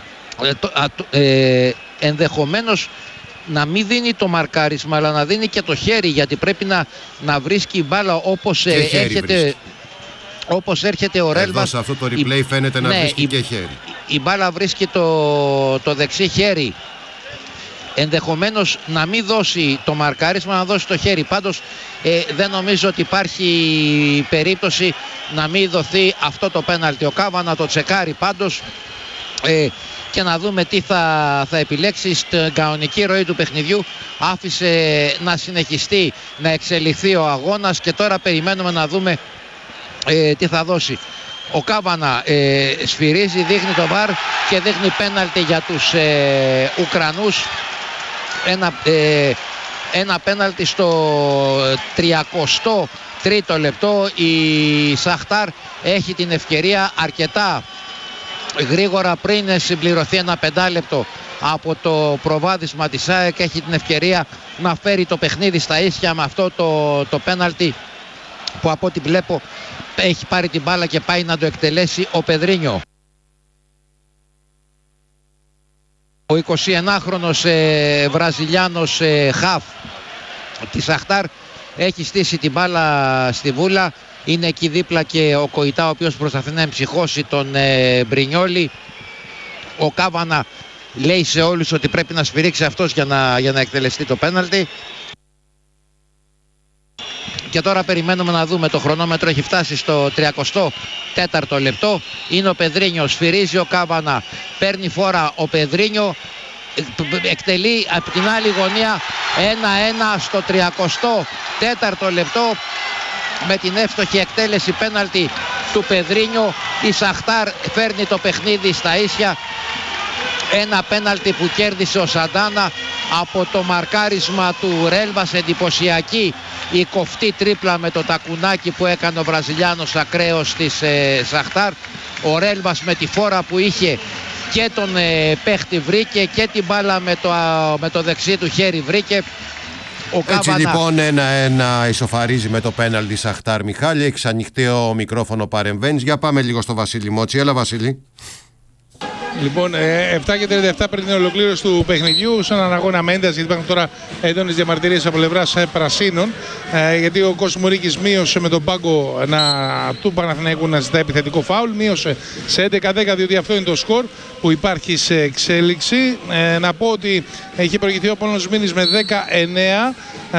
Ενδεχομένως να μην δίνει το μαρκάρισμα, αλλά να δίνει και το χέρι, γιατί πρέπει να βρίσκει η μπάλα όπως έρχεται. Όπως έρχεται ο Ρέλβας.
Σε αυτό το replay φαίνεται να βρίσκει και χέρι.
Η μπάλα βρίσκει το δεξί χέρι. ενδεχομένως να μην δώσει το μαρκάρισμα, να δώσει το χέρι. Πάντως δεν νομίζω ότι υπάρχει περίπτωση να μην δοθεί αυτό το πέναλτι. Ο Κάβανα το τσεκάρει πάντως και να δούμε τι θα επιλέξει. Στην κανονική ροή του παιχνιδιού άφησε να συνεχιστεί, να εξελιχθεί ο αγώνας και τώρα περιμένουμε να δούμε τι θα δώσει. Ο Κάβανα σφυρίζει, δείχνει το βαρ και δείχνει πέναλτι για τους Ουκρανούς. Ένα πέναλτι στο 33ο λεπτό. Η Σαχτάρ έχει την ευκαιρία αρκετά γρήγορα πριν συμπληρωθεί ένα 5 λεπτό από το προβάδισμα της ΑΕΚ. Έχει την ευκαιρία να φέρει το παιχνίδι στα ίσια με αυτό το πέναλτι που από ό,τι βλέπω έχει πάρει την μπάλα και πάει να το εκτελέσει ο Πεδρίνιο. Ο 21χρονος Βραζιλιάνος χαφ της Σαχτάρ έχει στήσει την μπάλα στη βούλα. Είναι εκεί δίπλα και ο Κοϊτά, ο οποίος προσπαθεί να εμψυχώσει τον Μπρινιόλι. Ο Κάβανα λέει σε όλους ότι πρέπει να σφυρίξει αυτός για να εκτελεστεί το πέναλτι. Και τώρα περιμένουμε να δούμε. Το χρονόμετρο έχει φτάσει στο 34ο λεπτό. Είναι ο Πεδρίνιο, σφυρίζει ο Κάβανα, παίρνει φόρα ο Πεδρίνιο, εκτελεί από την άλλη γωνία 1-1 στο 34ο λεπτό. Με την εύστοχη εκτέλεση πέναλτι του Πεδρίνιο, η Σαχτάρ φέρνει το παιχνίδι στα ίσια. Ένα πέναλτι που κέρδισε ο Σαντάνα από το μαρκάρισμα του Ρέλβας. Εντυπωσιακή η κοφτή τρίπλα με το τακουνάκι που έκανε ο Βραζιλιάνος ακραίος της Σαχτάρ. Ο Ρέλβας με τη φόρα που είχε και τον παίχτη βρήκε και την μπάλα με το δεξί του χέρι βρήκε.
Έτσι λοιπόν 1-1 ισοφαρίζει με το πέναλτι Σαχτάρ. Μιχάλη, έχεις ανοιχτό μικρόφωνο, παρεμβαίνεις. Για πάμε λίγο στο Βασίλη Μότσι. Έλα Βασίλη.
Λοιπόν, 7:37 πριν την ολοκλήρωση του παιχνιδιού, σαν έναν αγώνα με ένταση, γιατί υπάρχουν τώρα έντονες διαμαρτυρίες από πλευράς πρασίνων, γιατί ο Κοσμουρίκης μείωσε με τον πάγκο του Παναθηναϊκού να ζητά επιθετικό φάουλ, μείωσε σε 11-10, διότι αυτό είναι το σκορ που υπάρχει σε εξέλιξη. Να πω ότι έχει προηγηθεί ο Απόλλωνας Μήνης με 19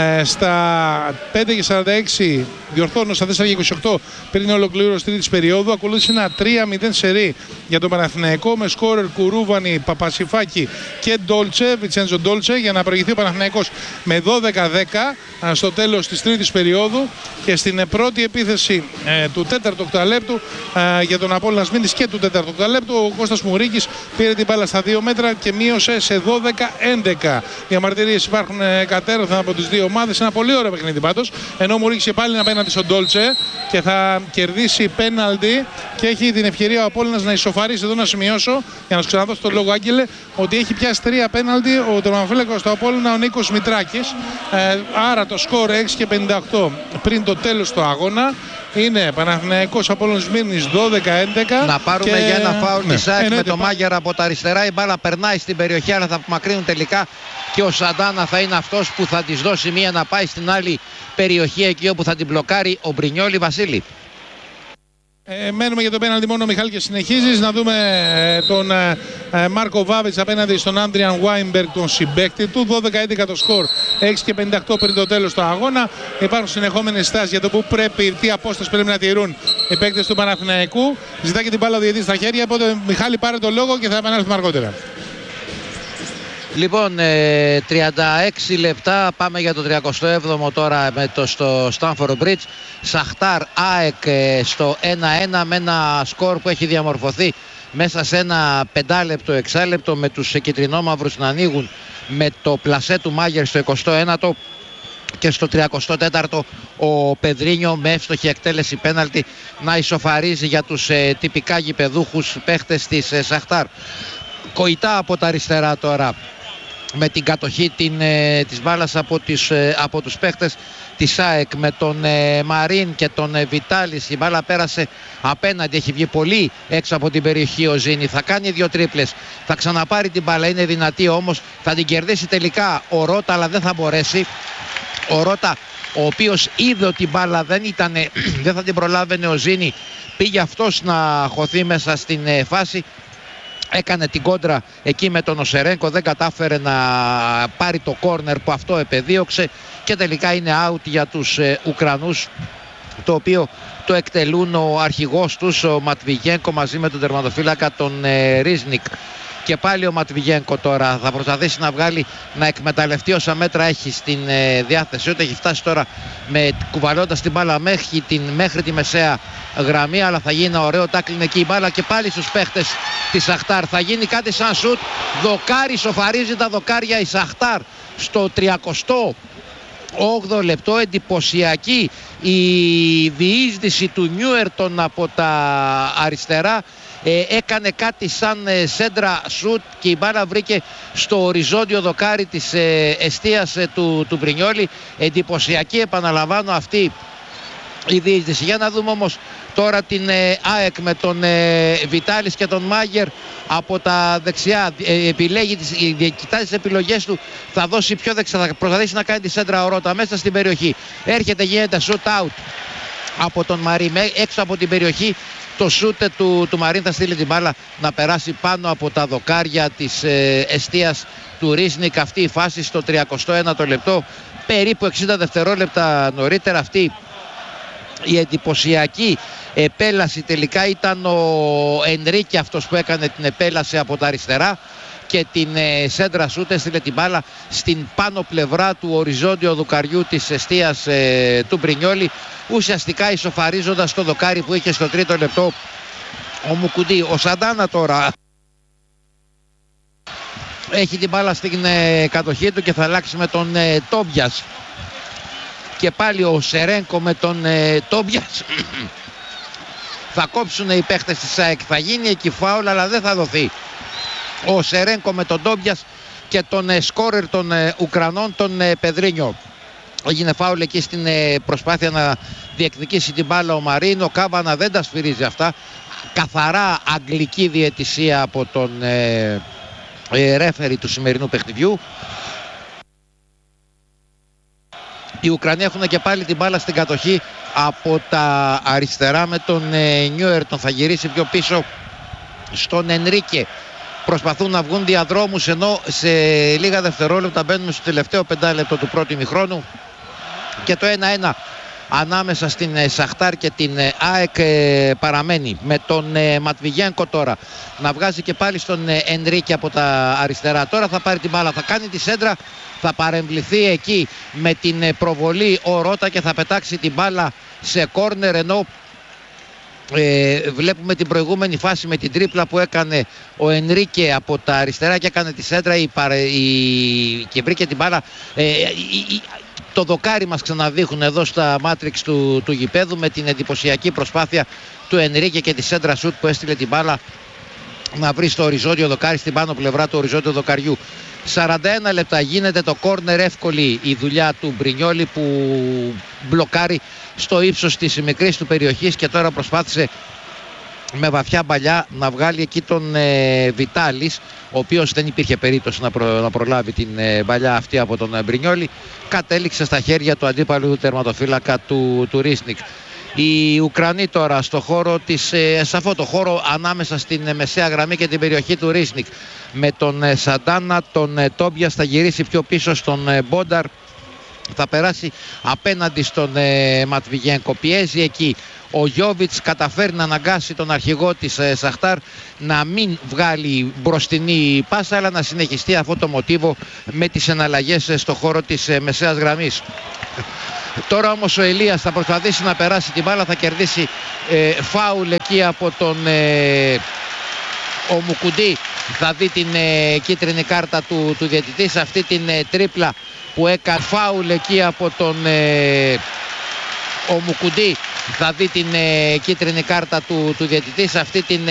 στα 5:46, διορθώνω, στα 4:28 πριν την ολοκλήρωση τρίτης περίοδου. Ακολούθησε ένα 3-0 σερί για τον Παναθηναϊκό με σκόρερ Κουρούβανη, Παπασιφάκη και Ντόλτσε, Βιτσέντζο Ντόλτσε, για να προηγηθεί ο Παναθηναϊκός με 12-10 στο τέλος της τρίτης περίοδου. Και στην πρώτη επίθεση του 4ου οκταλέπτου για τον Απόλλωνα Μήνης και του 4ου οκταλέπτου, ο Κώστας Μουρίκης πήρε την μπάλα στα 2 μέτρα και μείωσε σε 12-11. Διαμαρτυρίες υπάρχουν κατέρωθεν από τις δύο ομάδες. Ένα πολύ ωραίο παιχνίδι πάντως. Ενώ ο Μουρίκης και πάλι απέναντι στον Ντόλτσε και θα κερδίσει πέναλτι και έχει την ευκαιρία ο Απόλλωνας να ισοφαρίσει. Εδώ να σημειώσω, για να σου ξαναδώσω το λόγο, Άγγελε, ότι έχει πιάσει 3 πέναλτι ο τερματοφύλακας του Απόλλωνα, ο Νίκος Μητράκης. Άρα το σκορ 6:58 πριν το τέλος του αγώνα. Είναι Παναθηναϊκός Απόλλωνας Μήνης 12-11.
Να πάρουμε για ένα φάουλ της ΑΕΚ με το Μάγερα από τα αριστερά. Η μπάλα περνάει στην περιοχή, αλλά θα απομακρύνουν τελικά και ο Σαντάνα θα είναι αυτός που θα της δώσει μία να πάει στην άλλη περιοχή, εκεί όπου θα την μπλοκάρει ο Μπρινιόλι. Βασίλη.
Μένουμε για το πέναλτι μόνο, Μιχάλη, και συνεχίζεις. Να δούμε τον Μάρκο Βάβιτς απέναντι στον Άντριαν Βάινμπεργκ, τον συμπαίκτη του. 12-11 το σκορ, 6:58 πριν το τέλος του αγώνα. Υπάρχουν συνεχόμενες στάσεις για το που πρέπει, τι απόσταση πρέπει να τηρούν οι παίκτες του Παναθηναϊκού. Ζητά και την μπάλα ο διαιτητής στα χέρια. Οπότε, Μιχάλη, πάρε το λόγο και θα επανέλθουμε αργότερα.
Λοιπόν, 36 λεπτά, πάμε για το 37ο τώρα στο Στάνφορντ Μπριτζ. Σαχτάρ ΑΕΚ στο 1-1 με ένα σκορ που έχει διαμορφωθεί μέσα σε ένα 5 6 λεπτό, με τους κιτρινόμαυρους να ανοίγουν με το πλασέ του Μάγερ στο 29ο και στο 34ο ο Πεδρίνιο με εύστοχη εκτέλεση πέναλτι να ισοφαρίζει για τους τυπικά γηπεδούχους παίχτες της Σαχτάρ. Κοϊτά από τα αριστερά τώρα, με την κατοχή της μπάλας από τους παίχτες της ΑΕΚ, με τον Μαρίν και τον Βιτάλης. Η μπάλα πέρασε απέναντι, έχει βγει πολύ έξω από την περιοχή ο Ζήνη. Θα κάνει 2 τρίπλες, θα ξαναπάρει την μπάλα, είναι δυνατή όμως, θα την κερδίσει τελικά ο Ρώτα, αλλά δεν θα μπορέσει. Ο Ρώτα, ο οποίος είδε ότι η μπάλα δεν θα την προλάβαινε ο Ζήνη, πήγε αυτός να χωθεί μέσα στην φάση. έκανε την κόντρα εκεί με τον Οσερένκο, δεν κατάφερε να πάρει το κόρνερ που αυτό επεδίωξε και τελικά είναι out για τους Ουκρανούς, το οποίο το εκτελούν ο αρχηγός τους, ο Ματβιγένκο, μαζί με τον τερματοφύλακα τον Ρίζνικ. Και πάλι ο Ματβιγένκο τώρα θα προσπαθήσει να βγάλει, να εκμεταλλευτεί όσα μέτρα έχει στην διάθεση. Ότι έχει φτάσει τώρα κουβαλώντας την μπάλα μέχρι τη μεσαία γραμμή, αλλά θα γίνει ένα ωραίο τάκλιν εκεί η μπάλα και πάλι στους παίχτες της Σαχτάρ. Θα γίνει κάτι σαν σουτ, δοκάρι, σοφαρίζει τα δοκάρια η Σαχτάρ στο 38 λεπτό. Εντυπωσιακή η διείσδυση του Νιούερτον από τα αριστερά. Έκανε κάτι σαν σέντρα σουτ και η μπάλα βρήκε στο οριζόντιο δοκάρι της εστίας του Μπρινιόλι. Εντυπωσιακή, επαναλαμβάνω, αυτή η διείσδυση. Για να δούμε όμως τώρα την ΑΕΚ με τον Βιτάλης και τον Μάγερ από τα δεξιά. Κοιτάζει τις επιλογές του, θα δώσει πιο δεξιά, θα προσπαθήσει να κάνει τη σέντρα ορότα μέσα στην περιοχή. Έρχεται, γίνεται shoot out από τον Μαρί έξω από την περιοχή. Το σούτε του Μαρίν θα στείλει την μπάλα να περάσει πάνω από τα δοκάρια της εστίας του Ρίσνικ. Αυτή η φάση στο 31ο λεπτό, περίπου 60 δευτερόλεπτα νωρίτερα. Αυτή η εντυπωσιακή επέλαση τελικά ήταν ο Ενρίκε αυτός που έκανε την επέλαση από τα αριστερά και την σέντρα σούτε έστειλε την μπάλα στην πάνω πλευρά του οριζόντιου δοκαριού της εστίας του Μπρινιόλι, ουσιαστικά ισοφαρίζοντας το δοκάρι που είχε στο 3ο λεπτό ο Μουκουντή. Ο Σαντάνα τώρα έχει την μπάλα στην κατοχή του και θα αλλάξει με τον Τόμπιας. Και πάλι ο Σερένκο με τον Τόμπιας. Θα κόψουν οι παίχτες της ΑΕΚ, θα γίνει εκεί φάουλ, αλλά δεν θα δοθεί. Ο Σερένκο με τον Τόμπιας και τον σκόρερ των Ουκρανών, τον Πεδρίνιο. Έγινε φάουλ εκεί στην προσπάθεια να διεκδικήσει την μπάλα ο Μαρίν. Ο Κάβανα δεν τα σφυρίζει αυτά. Καθαρά αγγλική διαιτησία από τον ρέφερι του σημερινού παιχνιδιού. Οι Ουκρανοί έχουν και πάλι την μπάλα στην κατοχή από τα αριστερά με τον Νιούερτον. Θα γυρίσει πιο πίσω στον Ενρίκε. Προσπαθούν να βγουν διαδρόμους, ενώ σε λίγα δευτερόλεπτα μπαίνουμε στο τελευταίο 5 λεπτό του πρώτου ημιχρόνου και το 1-1 ανάμεσα στην Σαχτάρ και την ΑΕΚ παραμένει, με τον Ματβιγένκο τώρα να βγάζει και πάλι στον Ενρίκε από τα αριστερά. Τώρα θα πάρει την μπάλα, θα κάνει τη σέντρα, θα παρεμβληθεί εκεί με την προβολή ο Ρώτα και θα πετάξει την μπάλα σε κόρνερ, ενώ βλέπουμε την προηγούμενη φάση με την τρίπλα που έκανε ο Ενρίκε από τα αριστερά και έκανε τη σέντρα και βρήκε την μπάλα. Το δοκάρι μας ξαναδείχνουν εδώ στα μάτριξ του γηπέδου με την εντυπωσιακή προσπάθεια του Ενρίκε και τη σέντρα σουτ που έστειλε την μπάλα να βρει στο οριζόντιο δοκάρι, στην πάνω πλευρά του οριζόντιου δοκαριού. 41 λεπτά γίνεται το κόρνερ, εύκολη η δουλειά του Μπρινιόλι που μπλοκάρει στο ύψος της μικρής του περιοχής και τώρα προσπάθησε με βαθιά μπαλιά να βγάλει εκεί τον Βιτάλης, ο οποίος δεν υπήρχε περίπτωση να προλάβει την μπαλιά αυτή από τον Μπρινιόλι. Κατέληξε στα χέρια του αντίπαλου του τερματοφύλακα του Ρίσνικ. Οι Ουκρανοί τώρα στο χώρο σε αυτό το χώρο ανάμεσα στην μεσαία γραμμή και την περιοχή του Ρίσνικ με τον Σαντάνα, τον Τόμπιας, θα γυρίσει πιο πίσω στον Μπόνταρ, θα περάσει απέναντι στον Ματβιγένκο, πιέζει εκεί ο Γιόβιτς, καταφέρει να αναγκάσει τον αρχηγό της Σαχτάρ να μην βγάλει μπροστινή πάσα, αλλά να συνεχιστεί αυτό το μοτίβο με τις εναλλαγές στο χώρο της μεσαίας γραμμής. Τώρα όμως ο Ελίας θα προσπαθήσει να περάσει την μπάλα, θα κερδίσει φάουλ εκεί από τον ο Μουκουντή, θα δει την κίτρινη κάρτα του διαιτητή σε αυτή την τρίπλα που έκανε. Φάουλ εκεί από τον ο Μουκουντή, θα δει την κίτρινη κάρτα του διαιτητή σε αυτή την